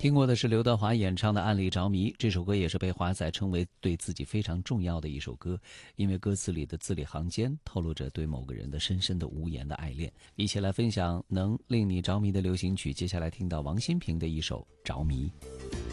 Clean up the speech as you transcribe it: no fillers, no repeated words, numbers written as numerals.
听过的是刘德华演唱的《暗里着迷》，这首歌也是被华仔称为对自己非常重要的一首歌，因为歌词里的字里行间透露着对某个人的深深的无言的爱恋。一起来分享能令你着迷的流行曲，接下来听到王心平的一首《着迷》。